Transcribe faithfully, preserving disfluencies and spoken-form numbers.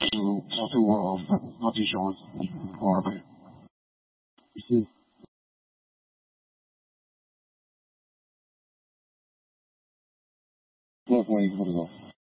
to talk to uh, not too sure or but is both ways what is